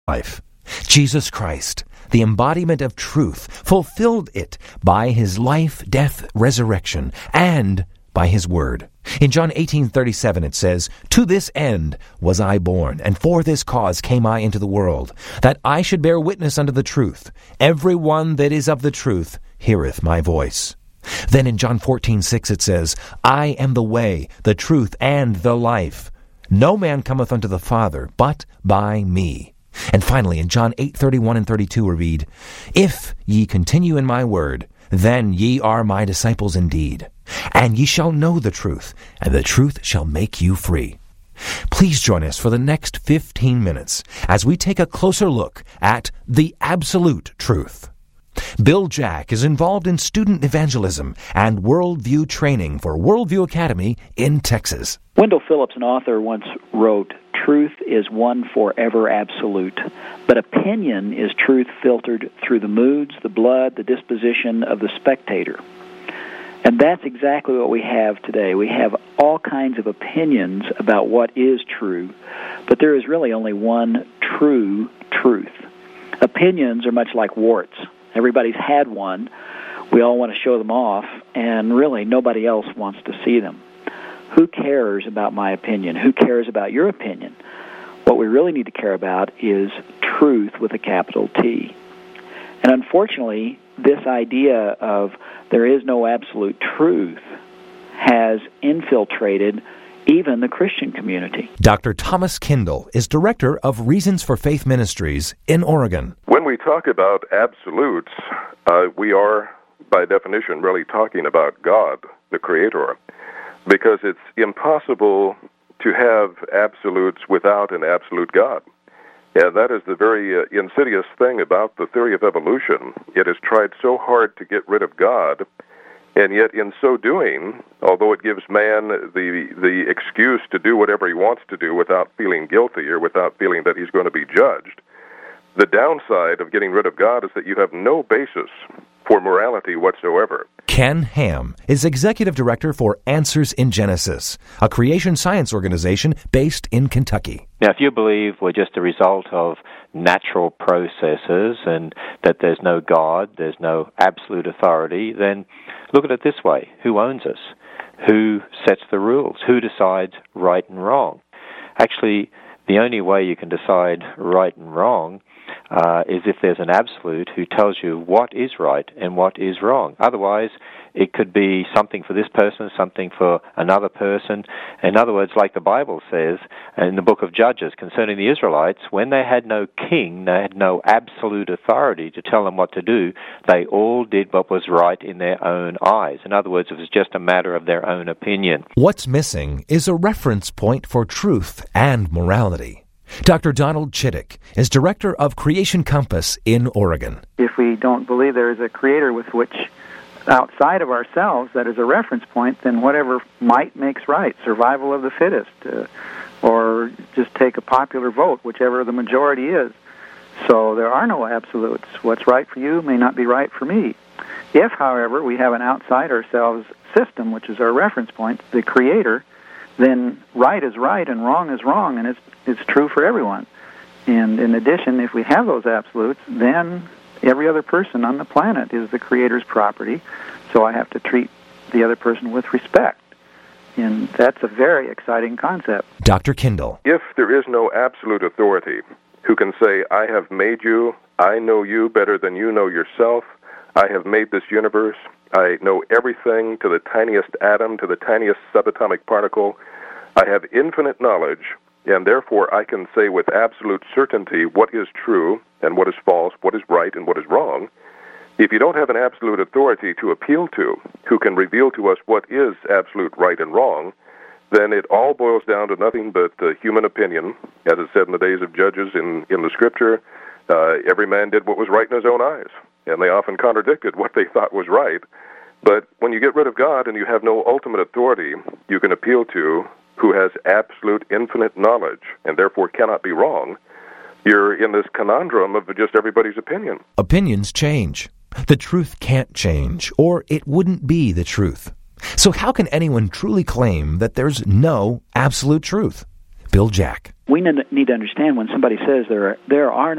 life. Jesus Christ, the embodiment of truth, fulfilled it by his life, death, resurrection, and by his word. In John 18:37 it says, "To this end was I born, and for this cause came I into the world, that I should bear witness unto the truth. Every one that is of the truth heareth my voice." Then in John 14:6 it says, "I am the way, the truth, and the life. No man cometh unto the Father but by me." And finally, in John 8:31 and 32 we read, "If ye continue in my word, then ye are my disciples indeed. And ye shall know the truth, and the truth shall make you free." Please join us for the next 15 minutes as we take a closer look at the absolute truth. Bill Jack is involved in student evangelism and worldview training for Worldview Academy in Texas. Wendell Phillips, an author, once wrote, "Truth is one forever absolute, but opinion is truth filtered through the moods, the blood, the disposition of the spectator." And that's exactly what we have today. We have all kinds of opinions about what is true, but there is really only one true truth. Opinions are much like warts. Everybody's had one. We all want to show them off, and really nobody else wants to see them. Who cares about my opinion? Who cares about your opinion? What we really need to care about is truth with a capital T. And unfortunately, this idea of there is no absolute truth has infiltrated even the Christian community. Dr. Thomas Kindle is director of Reasons for Faith Ministries in Oregon. When we talk about absolutes, we are, by definition, really talking about God, the Creator, because it's impossible to have absolutes without an absolute God. And that is the very insidious thing about the theory of evolution. It has tried so hard to get rid of God, and yet in so doing, although it gives man the excuse to do whatever he wants to do without feeling guilty or without feeling that he's going to be judged, the downside of getting rid of God is that you have no basis for morality whatsoever. Ken Ham is Executive Director for Answers in Genesis, a creation science organization based in Kentucky. Now, if you believe we're just a result of natural processes and that there's no God, there's no absolute authority, then look at it this way. Who owns us? Who sets the rules? Who decides right and wrong? Actually, the only way you can decide right and wrong is if there's an absolute who tells you what is right and what is wrong. Otherwise, it could be something for this person, something for another person. In other words, like the Bible says in the book of Judges concerning the Israelites, when they had no king, they had no absolute authority to tell them what to do, they all did what was right in their own eyes. In other words, it was just a matter of their own opinion. What's missing is a reference point for truth and morality. Dr. Donald Chittick is Director of Creation Compass in Oregon. If we don't believe there is a creator with which, outside of ourselves, that is a reference point, then whatever might makes right, survival of the fittest, or just take a popular vote, whichever the majority is. So there are no absolutes. What's right for you may not be right for me. If, however, we have an outside ourselves system, which is our reference point, the creator, then right is right and wrong is wrong, and it's true for everyone. And in addition, if we have those absolutes, then every other person on the planet is the Creator's property, so I have to treat the other person with respect. And that's a very exciting concept. Dr. Kindle. If there is no absolute authority who can say, I have made you, I know you better than you know yourself, I have made this universe, I know everything to the tiniest atom, to the tiniest subatomic particle, I have infinite knowledge, and therefore I can say with absolute certainty what is true and what is false, what is right and what is wrong. If you don't have an absolute authority to appeal to, who can reveal to us what is absolute right and wrong, then it all boils down to nothing but human opinion. As it said in the days of Judges in the Scripture, every man did what was right in his own eyes, and they often contradicted what they thought was right. But when you get rid of God and you have no ultimate authority you can appeal to, who has absolute infinite knowledge and therefore cannot be wrong, you're in this conundrum of just everybody's opinion. Opinions change. The truth can't change, or it wouldn't be the truth. So how can anyone truly claim that there's no absolute truth? Bill Jack. We need to understand when somebody says there are